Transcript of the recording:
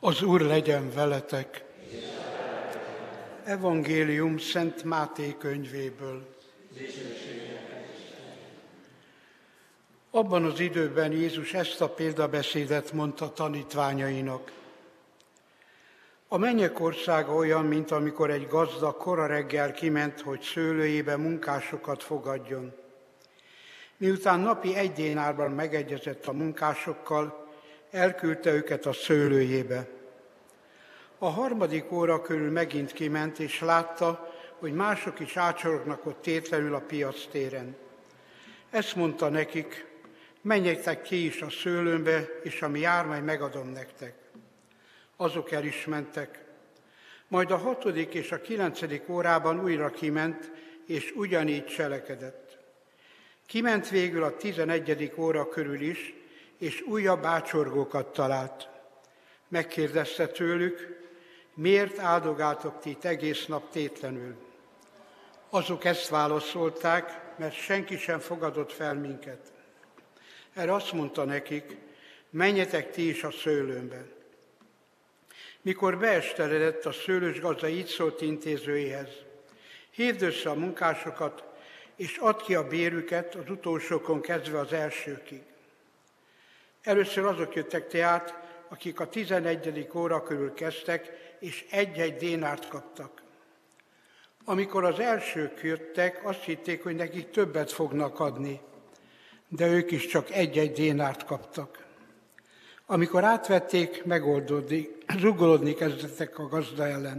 Az Úr legyen veletek! Evangélium Szent Máté könyvéből. Abban az időben Jézus ezt a példabeszédet mondta tanítványainak. A mennyek országa olyan, mint amikor egy gazda kora reggel kiment, hogy szőlőjébe munkásokat fogadjon. Miután napi 1 dénárban megegyezett a munkásokkal, elküldte őket a szőlőjébe. A 3. óra körül megint kiment, és látta, hogy mások is ácsorognak ott tétlenül a piactéren. Ezt mondta nekik: menjetek ki is a szőlőmbe, és ami jár, majd megadom nektek. Azok el is mentek. Majd a 6. és a 9. órában újra kiment, és ugyanígy cselekedett. Kiment végül a 11. óra körül is, és újabb ácsorgókat talált. Megkérdezte tőlük: miért áldogáltok ti itt egész nap tétlenül? Azok ezt válaszolták: mert senki sem fogadott fel minket. Erre azt mondta nekik: menjetek ti is a szőlőmbe. Mikor beesteledett, a szőlősgazda így szólt intézőjéhez: hívd össze a munkásokat, és add ki a bérüket, az utolsókon kezdve az elsőkig. Először azok jöttek tehát, akik a 11. óra körül kezdtek, és 1 dénárt kaptak. Amikor az elsők jöttek, azt hitték, hogy nekik többet fognak adni, de ők is csak 1 dénárt kaptak. Amikor átvették, zsugolódni kezdettek a gazda ellen.